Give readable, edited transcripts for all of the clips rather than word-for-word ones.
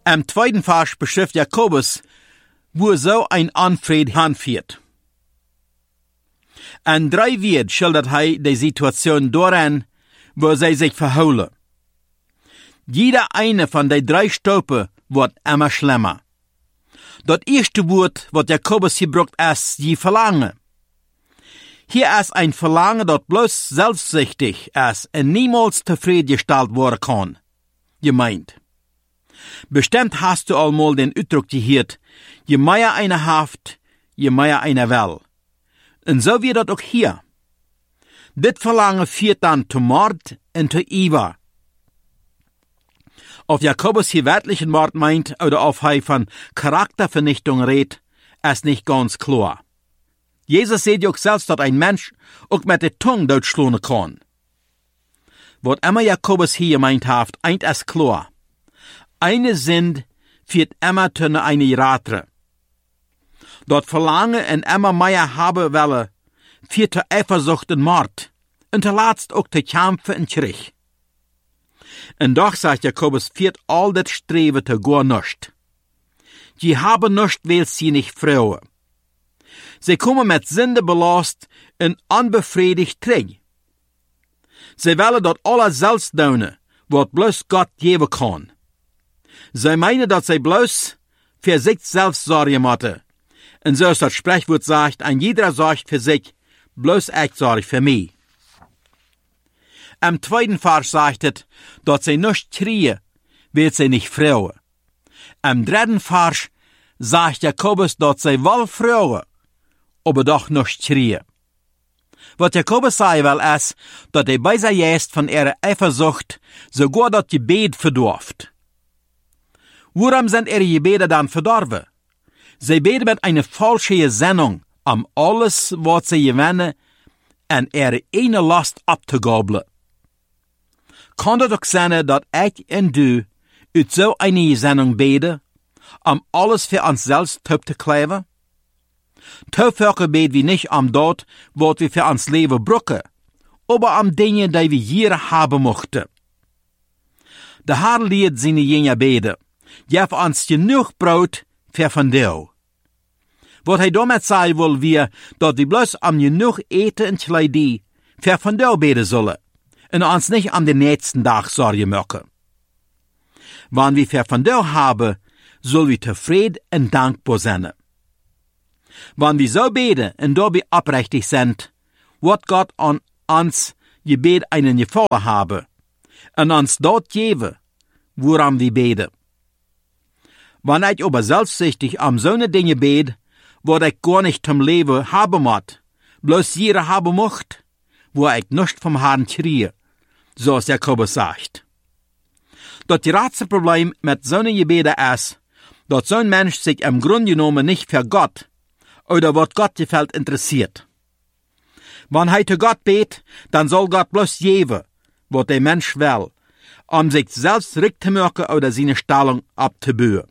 Im 2. Vers beschrift Jakobus, wo so ein Anfried anführt. In 3 Wort schildert er die Situation daran, wo sie sich verholen. Jeder eine von den 3 Stufen wird immer schlimmer. Das erste Wort, was Jakobus hier braucht, ist die Verlangen. Hier ist ein Verlangen, das bloß selbstsüchtig ist und niemals zufriedengestellt werden kann. Gemeint. Bestimmt hast du einmal den Ausdruck gehört, je mehr einer haft, je mehr einer will. Und so wird das auch hier. Dit Verlangen führt dann zu Mord und zu Iver. Ob Jakobus hier wörtlichen Mord meint oder ob er von Charaktervernichtung redet, ist nicht ganz klar. Jesus sieht ja auch selbst, dass ein Mensch auch mit der Zunge totschlagen kann. Was immer Jakobus hier meint hat, eint ist klar. Eine Sünd führt immer zu einer Ratre. Dort Verlangen und immer mehr haben wollen, führt zu Eifersucht und Mord. Und zuletzt auch zu Kämpfen und Krieg. Und doch, sagt Jakobus, führt all das Streben zu gar nichts. Die haben nichts, weil sie nicht freuen. Sie kommen mit Sünde belast und unbefriedigt zurück. Sie wollen dort alles selbst tun, was bloß Gott geben kann. Sie meinen, dass sie bloß für sich selbst sorgen müssen. Und so ist das Sprichwort sagt, ein jeder sorgt für sich, bloß ich sorge für mich. Im 2. Vers sagt es, dass sie nicht kriegen, weil sie nicht freuen. Im 3. Vers sagt Jakobus, dass sie wohl freuen, aber doch nicht kriegen. Was Jakobus sagen will, ist, dass die Beiser jest von ihrer Eifersucht sogar das Gebet verdorft. Warum sind ihre Gebete dann verdorben? Sie beten mit einer falschen Gesinnung, alles, was sie gewinnen, und ihre eine Last abzugabeln. Kann es doch sein, dass ich und du uit so eine Gesinnung beten, alles für uns selbst zu kleben? Teufel beten wir nicht dort, was wir für uns Leben brauchen, aber Dinge, die wir hier haben möchten. Der Herr lehrt seine Jünger beten, gib uns genug Brot für von dir. Was er damit sagen will, wir, dass wir bloß genug Eten und Kleidung für von dir beten sollen, und uns nicht den nächsten Tag Sorgen machen. Wenn wir für von dir haben, sollen wir zufrieden und dankbar sein. Wenn wir so beten und dabei aufrichtig sind, wird Gott an uns Gebet einen Gefallen haben und uns dort geben, woran wir beten. Wenn ich aber selbstsüchtig so eine Dinge bete, wo ich gar nicht zum Leben haben muss, bloß jeder haben möchte, wo ich nicht vom Herrn kriege, so es Jakobus sagt. Das große Problem mit so einem Gebet ist, dass so ein Mensch sich im Grunde genommen nicht für Gott oder was Gott gefällt interessiert. Wenn er zu Gott betet, dann soll Gott bloß geben, was der Mensch will, sich selbst zurückzumachen oder seine Stellung abzubauen.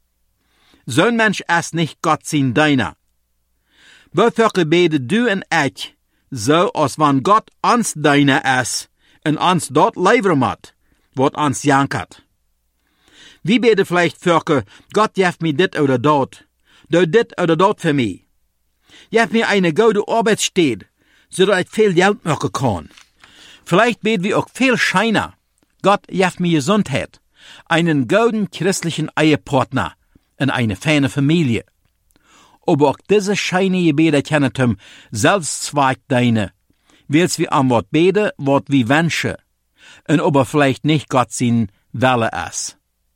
So ein Mensch ist nicht Gott sein Diener. Wofür beten du und ich, so als wenn Gott uns Diener ist und uns dort levern muss, was uns jankert. Wir beten vielleicht für Gott gibt mir dit oder dort, do dit oder dort für mich. Gib mir eine gute Arbeitsstätte, so dass ich viel Geld machen kann. Vielleicht beten wir auch viel scheiner. Gott gibt mir Gesundheit, einen guten christlichen Ehepartner und eine feine Familie. Aber auch diese scheine Gebete können zum Selbstzweck dienen, weil wir an was beten, was wir wünschen, und aber vielleicht nicht Gott sein Wille ist.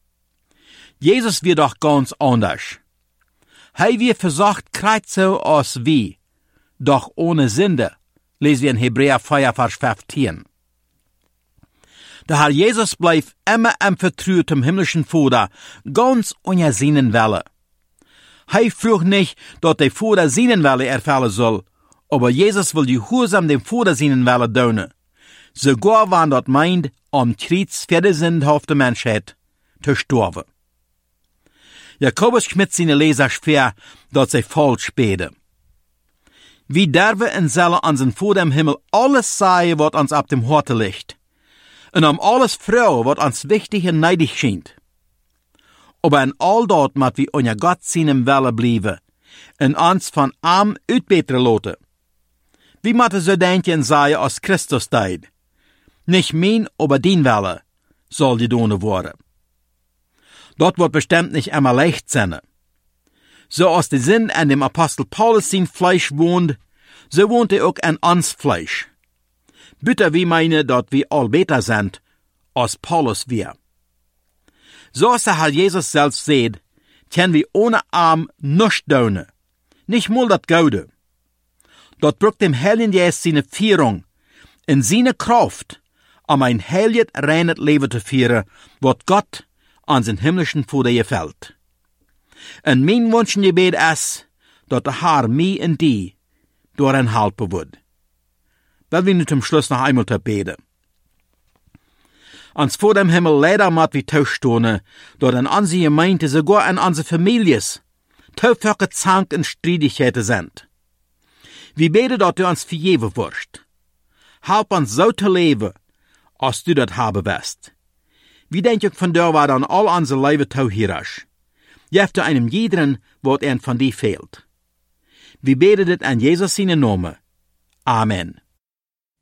Jesus wird doch ganz anders. Er wird versucht, kreuz so als wie, doch ohne Sünde, lesen wir in Hebräer 4, Vers 15. Der Herr Jesus bleibt immer im Vertrauen zum himmlischen Vater, ganz ohne seinen Wille. Er fragt nicht, dass der Vater seinen Wille erfüllen soll, aber Jesus will gehorsam dem Vater seinen Wille tun. Sogar wenn das meint, Kreuz für die sündhafte Menschheit zu sterben. Jakobus schmidt seine Leser schwer, dass sie falsch beten. Wir dürfen und sollen unseren Vater im Himmel alles sagen, was uns auf dem Herzen liegt. Und alles freuen, was uns wichtig und neidig scheint. aber in all dat mat wie unja Gott seinem Welle bliebe, en ons van arm uitbeteren loten. Wie matte so denken sei als Christus deed? Nicht mein, aber din Welle soll die Done worden. Dort wird bestimmt nicht immer leicht sein. So als der Sinn an dem Apostel Paulus sein Fleisch wohnt, so wohnt auch an uns Fleisch. Bitte wie meine, dort wir all besser sind, als Paulus wir. So als der Herr Jesus selbst sagt, können wir ohne Arm nichts tun. Nicht mal das Gaude. Dort braucht dem Heiligen Geist seine Führung in seine Kraft, ein heiliges, reines Leben zu führen, was Gott an sein himmlischen Vater gefällt. Und mein Wunsch und Gebet ist, dass der Herr mich und die durch ein helfen wird. Weil wir nun zum Schluss noch einmal zu beten. Ans vor dem Himmel leider mat wie Tauschstone, dort an unsere Gemeinde, sogar an unsere Families, taufhöcke Zank und Streitigkeiten sind. Wir beten, dass du uns vergeben wirst. Help uns so zu leben, als du das haben wirst. Wie denk ich von dir, war dann all unsere Leben tauhierasch. Jeft du einem jeden, wo von dir fehlt. Wir beten das an Jesus seinen Namen. Amen.